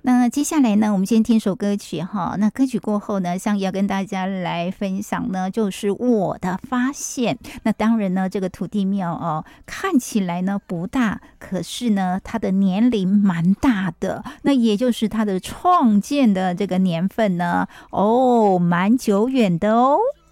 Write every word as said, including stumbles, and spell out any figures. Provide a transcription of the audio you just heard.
那接下来呢，我们先听首歌曲哈。那歌曲过后呢，香怡要跟大家来分享呢，就是我的发现。那当然呢，这个土地庙哦，看起来呢不大，可是呢，它的年龄蛮大的。那也就是它的创建的这个年份呢，哦，蛮久远的哦。